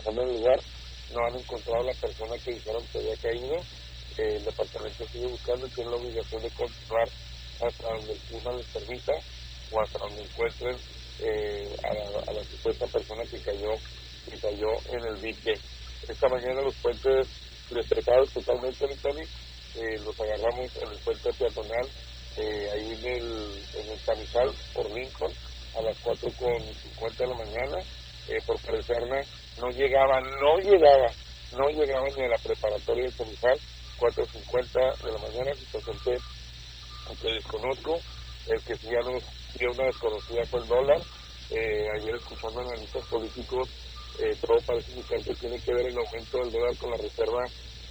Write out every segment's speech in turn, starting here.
trabajando en el lugar, no han encontrado a la persona que dijeron que había caído. El departamento sigue buscando y tiene la obligación de continuar hasta donde el clima les permita o hasta donde encuentren a la supuesta persona que cayó en el dique. Esta mañana los puentes desplegados totalmente, Tony, los agarramos en el puente peatonal, ahí en el Canizal por Lincoln, a las 4:50 de la mañana, por Parecerna, no llegaba ni a la preparatoria del Canizal, 4:50 de la mañana, situación que desconozco. El que sí ya nos dio una desconocida fue el dólar. Ayer escuchando analistas políticos, todo parece indicar que tiene que ver el aumento del dólar con la reserva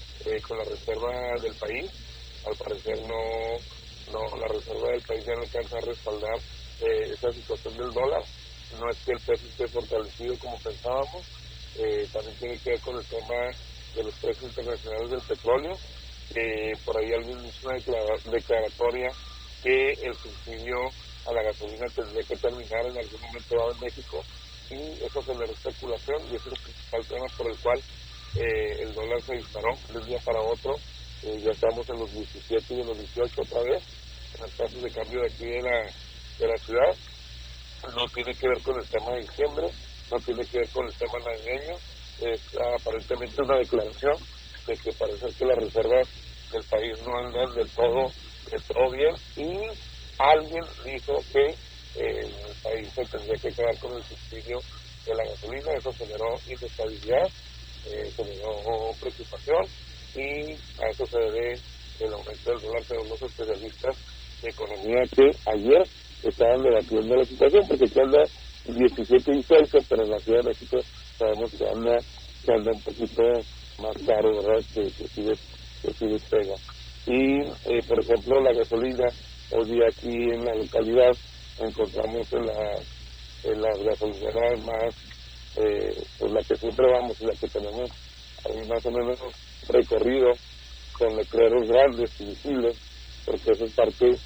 del país. Al parecer no la reserva del país ya no alcanza a respaldar esa situación del dólar. No es que el peso esté fortalecido como pensábamos, también tiene que ver con el tema de los precios internacionales del petróleo. Por ahí alguien hizo una declaratoria que el subsidio a la gasolina tendría que terminar en algún momento dado en México, y eso generó especulación, y ese es el principal tema por el cual el dólar se disparó de un día para otro. Ya estamos en los 17 y en los 18 otra vez, en las tasas de cambio de aquí de la ciudad. No tiene que ver con el tema de diciembre, no tiene que ver con el tema navideño, es aparentemente una declaración de que parece que las reservas del país no andan del todo bien, y alguien dijo que el país se tendría que quedar con el subsidio de la gasolina. Eso generó inestabilidad, generó preocupación, y a eso se debe el aumento del dólar, según los especialistas de economía, que ayer estaban debatiendo la situación, porque aquí anda 17 y 6, pero en la Ciudad de México sabemos que anda un poquito más caro, ¿verdad?, que sigue pega. Y, por ejemplo, la gasolina, hoy día aquí en la localidad encontramos en las gasolineras más, pues la que siempre vamos y la que tenemos ahí más o menos recorrido, con letreros grandes y visibles, porque eso es parte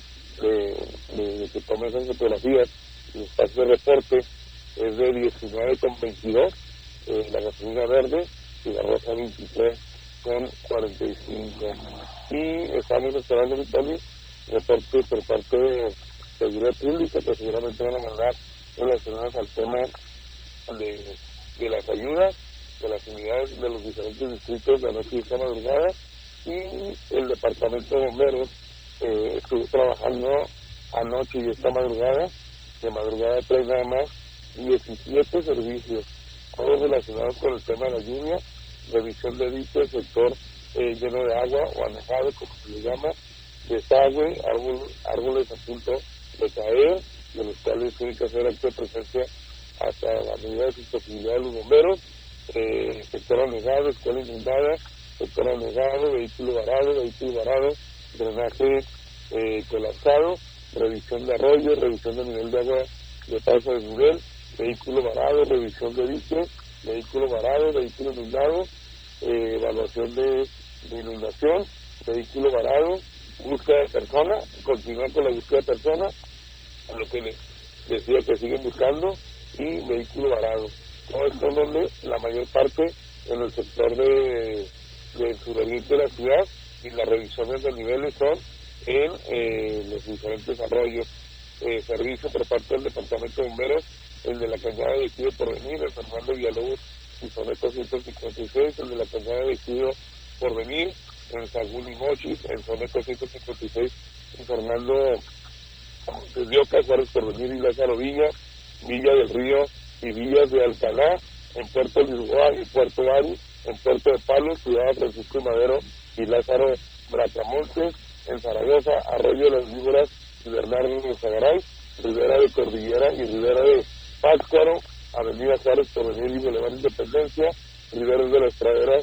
de que tomen esas fotografías. El espacio de reporte es de 19,22, la gasolina verde, y la roja 23,45. Y estamos esperando, Vitali, reporte por parte de Seguridad Pública, que seguramente van a mandar relacionadas al tema de las ayudas de las unidades de los diferentes distritos de anoche y esta madrugada. Y el departamento de bomberos estuvo trabajando anoche y esta madrugada. De madrugada trae nada más 17 servicios, todos relacionados con el tema de la lluvia, revisión de dicho sector lleno de agua o anejado, como se le llama, desagüe, árboles a punto de caer, de los cuales tiene que hacer acto de presencia hasta la medida de sus posibilidades de los bomberos. Sector anegado, escuela inundada, sector anegado, vehículo varado, drenaje colapsado, revisión de arroyo, revisión de nivel de agua de paso de nivel, vehículo varado, revisión de diques, vehículo varado, vehículo inundado, evaluación de inundación, vehículo varado, búsqueda de persona, continuar con la búsqueda de persona, a lo que les decía que siguen buscando, y vehículo varado. Todo esto donde la mayor parte en el sector del suroriente de la ciudad, y las revisiones de niveles son en los diferentes arroyos. Servicio por parte del departamento de bomberos, el de la cañada de Ejido Porvenir, el Fernando Villalobos y Soneto 156, el de la cañada de Ejido Porvenir, en Sagún y Mochis, en Soneto 156, y Fernando Dioca, Juárez Porvenir y Lázaro Villa, Villa del Río y Villas de Alcalá, en Puerto Lisboa y Puerto Ari, en Puerto de Palos, Ciudad Francisco y Madero y Lázaro Bracamontes, en Zaragoza, Arroyo de las Víboras y Bernardo de Zagaray, Rivera de Cordillera y Rivera de Pátzcuaro, Avenida Juárez Porvenir y Boulevard Independencia, Rivera de las Praderas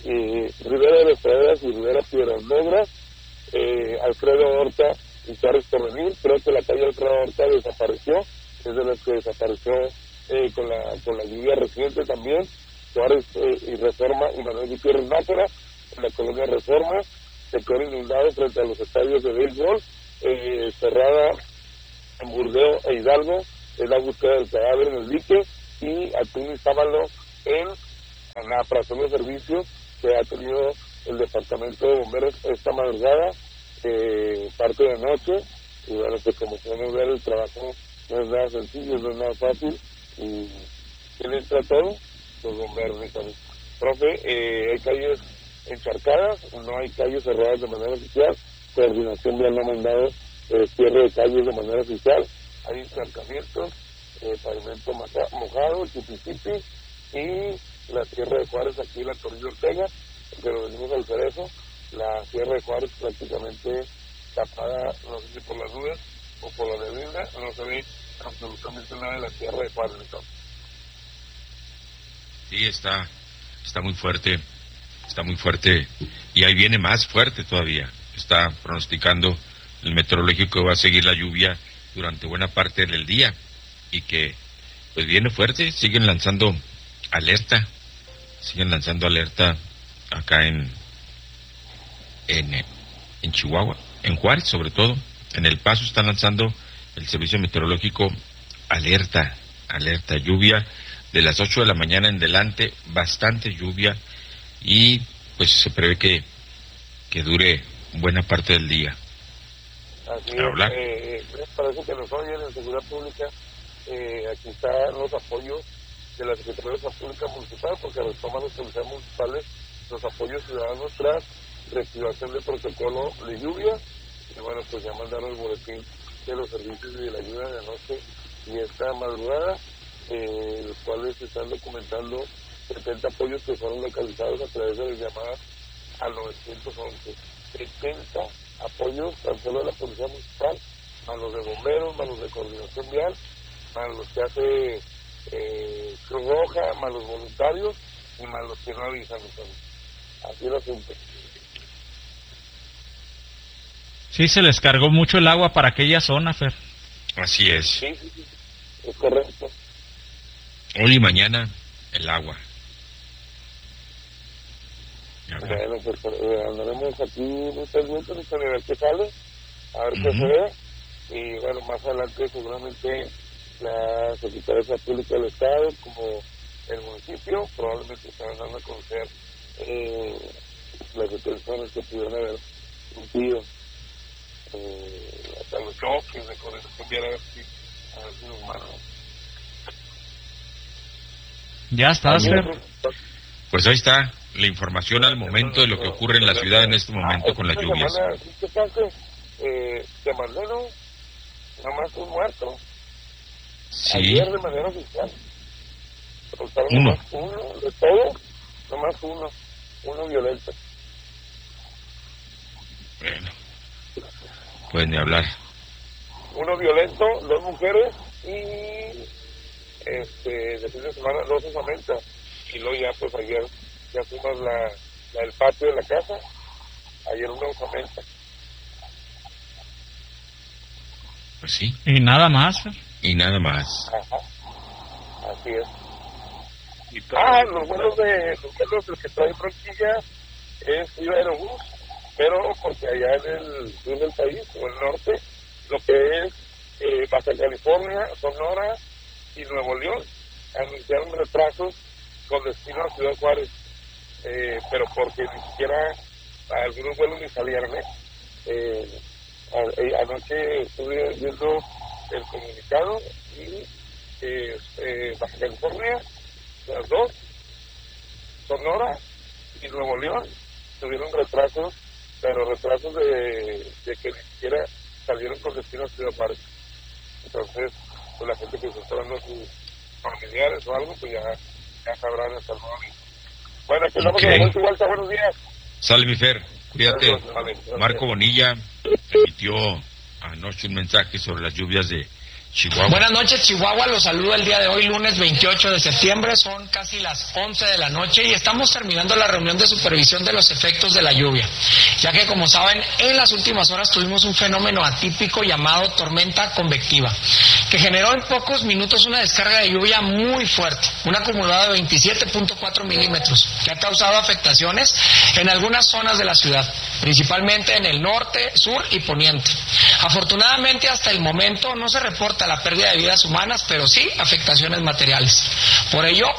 y Rivera Piedras Negras, Alfredo Horta y Juárez Porvenir. Creo que la calle Alfredo Horta desapareció, es de las que desapareció con la lluvia reciente también. Juárez y Reforma y Manuel Gutiérrez Nájera, en la colonia Reforma, sector inundado frente a los estadios de béisbol, cerrada en Burdeos e Hidalgo, es la búsqueda del cadáver en el dique, y Atún y Sábalo en Nada, para hacer los servicios que ha tenido el departamento de bomberos esta madrugada, parte de la noche, y bueno, pues como podemos ver, el trabajo no es nada sencillo, no es nada fácil, y ¿quién entra todo? Los bomberos, mi cariño. Profe, hay calles encharcadas, no hay calles cerradas de manera oficial, coordinación vial no ha mandado cierre de calles de manera oficial, hay encharcamientos, pavimento mojado, chipichipi, y la Sierra de Juárez, aquí en la Torilla Ortega, pero venimos al Cerezo, la Sierra de Juárez prácticamente tapada, no sé si por las nubes o por la neblina, no se ve absolutamente nada de la Sierra de Juárez. Entonces. Sí, está muy fuerte, y ahí viene más fuerte todavía. Está pronosticando el meteorológico que va a seguir la lluvia durante buena parte del día, y que pues viene fuerte. Siguen lanzando alerta acá en Chihuahua, en Juárez sobre todo. En El Paso están lanzando el servicio meteorológico alerta, lluvia de las 8 de la mañana en delante, bastante lluvia, y pues se prevé que dure buena parte del día. Así es, parece que nos oyen en Seguridad Pública, aquí están los apoyos de la Secretaría de Seguridad Pública Municipal, porque retoman los policías municipales los apoyos ciudadanos tras reactivación del protocolo de lluvia, y bueno, pues ya mandaron el boletín de los servicios y de la ayuda de anoche y esta madrugada, los cuales se están documentando 70 apoyos que fueron localizados a través de las llamadas al 911. 70 apoyos tan solo de la Policía Municipal, más los de bomberos, más los de coordinación vial, más los que hace Cruz Roja, más los voluntarios y más los que no avisan. Así es el asunto. Sí, se les cargó mucho el agua para aquella zona, Fer. Así es. Sí, es correcto. Hoy y mañana el agua. Bueno, pues andaremos aquí muy pendientes a ver qué sale, a ver qué se ve, y bueno, más adelante seguramente la Secretaría de Salud Pública del Estado, como el municipio, probablemente estarán dando a conocer las detenciones que pudieron haber cumplido, hasta los choques de con eso cambiar a ver si nos mandan. Ya está, Fer. Pues ahí está la información al momento de lo que ocurre en la ciudad en este momento con las lluvias. ¿Qué pasa? De Marleno, nada más un muerto. Sí. Ayer de manera oficial. Uno de todo, nomás uno violento. Bueno, pueden ni hablar. Uno violento, 2 mujeres y de fin de semana 2 osamentas. Y luego ya, pues ayer ya fuimos la del patio de la casa, ayer una osamenta. Pues sí. Y nada más, Fer. Y nada más. Ajá, así es. Los vuelos el que trae franquicia es Viva Aerobús, pero porque allá en el sur del país, o el norte, lo que es Baja California, Sonora y Nuevo León, anunciaron retrasos con destino a Ciudad Juárez, pero porque ni siquiera algunos vuelos ni salieron. Anoche estuve viendo el comunicado y Baja California, las 2, Sonora y Nuevo León tuvieron retrasos, pero retrasos de que ni siquiera salieron con destino a Ciudad Juárez. Entonces, pues la gente que está esperando a sus familiares o algo, pues ya sabrán hasta el momento. Bueno, aquí estamos en la vuelta. Buenos días. Sale, mi Fer, cuídate. Vale. Marco Bonilla emitió anoche un mensaje sobre las lluvias de Chihuahua. Buenas noches, Chihuahua. Los saludo el día de hoy, lunes 28 de septiembre. Son casi las 11 de la noche y estamos terminando la reunión de supervisión de los efectos de la lluvia. Ya que, como saben, en las últimas horas tuvimos un fenómeno atípico llamado tormenta convectiva, que generó en pocos minutos una descarga de lluvia muy fuerte, un acumulado de 27.4 milímetros, que ha causado afectaciones en algunas zonas de la ciudad, principalmente en el norte, sur y poniente. Afortunadamente, hasta el momento no se reporta la pérdida de vidas humanas, pero sí afectaciones materiales. Por ello,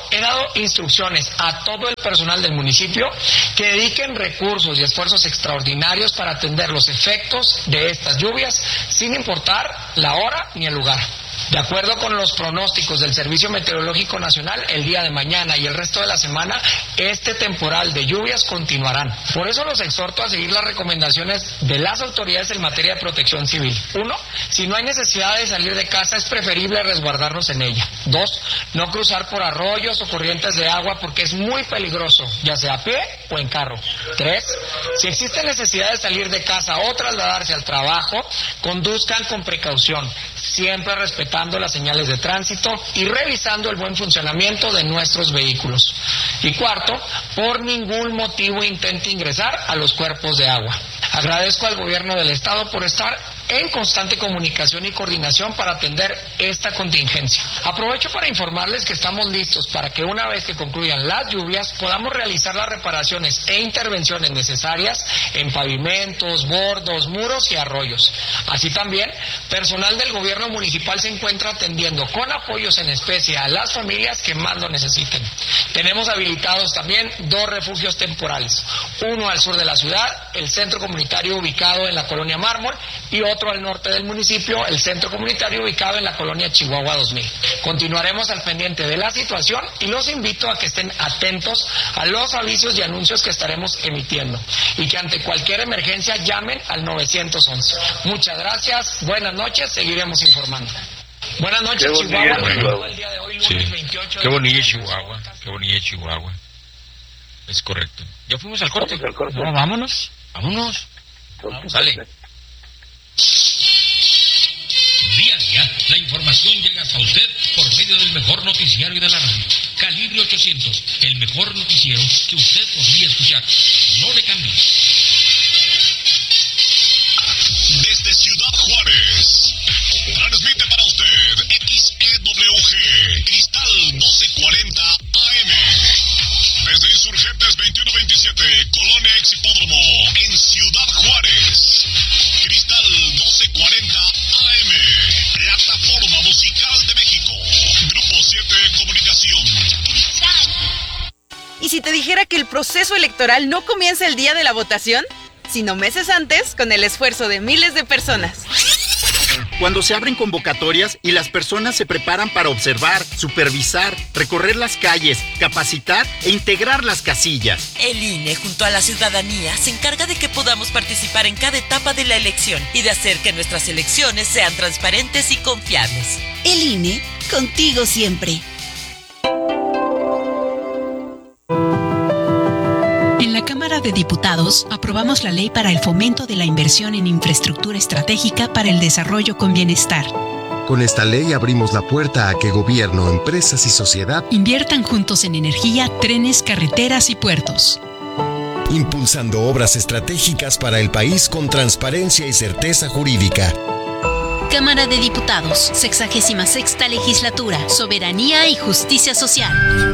he dado instrucciones a todo el personal del municipio que dediquen recursos y esfuerzos extraordinarios para atender los efectos de estas lluvias, sin importar la hora ni el lugar. De acuerdo con los pronósticos del Servicio Meteorológico Nacional, el día de mañana y el resto de la semana, este temporal de lluvias continuarán. Por eso los exhorto a seguir las recomendaciones de las autoridades en materia de protección civil. 1. Si no hay necesidad de salir de casa, es preferible resguardarnos en ella. 2. No cruzar por arroyos o corrientes de agua porque es muy peligroso, ya sea a pie o en carro. 3. Si existe necesidad de salir de casa o trasladarse al trabajo, conduzcan con precaución, siempre respetando las señales de tránsito y revisando el buen funcionamiento de nuestros vehículos. Y 4, por ningún motivo intente ingresar a los cuerpos de agua. Agradezco al gobierno del estado por estar en constante comunicación y coordinación para atender esta contingencia. Aprovecho para informarles que estamos listos para que una vez que concluyan las lluvias podamos realizar las reparaciones e intervenciones necesarias en pavimentos, bordos, muros y arroyos. Así también, personal del gobierno municipal se encuentra atendiendo con apoyos en especie a las familias que más lo necesiten. Tenemos habilitados también 2 refugios temporales, uno al sur de la ciudad, el centro comunitario ubicado en la colonia Mármol, y otro al norte del municipio, el centro comunitario ubicado en la colonia Chihuahua 2000. Continuaremos al pendiente de la situación y los invito a que estén atentos a los avisos y anuncios que estaremos emitiendo y que ante cualquier emergencia llamen al 911. Muchas gracias, buenas noches, seguiremos informando. Buenas noches, Chihuahua. El día de hoy, lunes 28 Qué bonilla Chihuahua, qué bonilla Chihuahua. Es correcto. ¿Ya fuimos al corte? No, vámonos. Vámonos. Sale. Día a día, la información llega hasta usted por medio del mejor noticiario de la radio. Calibre 800, el mejor noticiero que usted podría escuchar. No le cambie. Desde Ciudad Juárez, transmite para usted XEWG, Cristal 1240 AM. Desde Insurgentes 2127, Colonia Exhipódromo, en Ciudad Juárez. Cristal 1240 AM, plataforma musical de México. Grupo 7 Comunicación. ¿Y si te dijera que el proceso electoral no comienza el día de la votación, sino meses antes, con el esfuerzo de miles de personas? Cuando se abren convocatorias y las personas se preparan para observar, supervisar, recorrer las calles, capacitar e integrar las casillas. El INE, junto a la ciudadanía, se encarga de que podamos participar en cada etapa de la elección y de hacer que nuestras elecciones sean transparentes y confiables. El INE, contigo siempre. En la Cámara de Diputados aprobamos la ley para el fomento de la inversión en infraestructura estratégica para el desarrollo con bienestar. Con esta ley abrimos la puerta a que gobierno, empresas y sociedad inviertan juntos en energía, trenes, carreteras y puertos. Impulsando obras estratégicas para el país con transparencia y certeza jurídica. Cámara de Diputados, 66ª legislatura, soberanía y justicia social.